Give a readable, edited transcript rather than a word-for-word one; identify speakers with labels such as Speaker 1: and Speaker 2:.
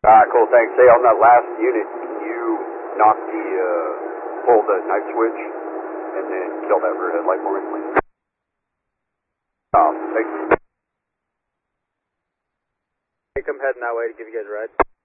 Speaker 1: Cool, thanks. Hey, on that last unit, can you knock the, pull the night switch and then kill that rear headlight for me, please? Thanks.
Speaker 2: I'm heading that way to give you guys a ride.